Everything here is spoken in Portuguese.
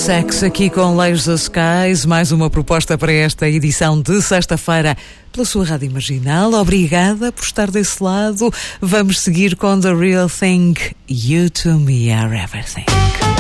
Sex aqui com Layers of Skies, mais uma proposta para esta edição de sexta-feira pela sua Rádio Marginal. Obrigada por estar desse lado. Vamos seguir com The Real Thing. You to me are everything.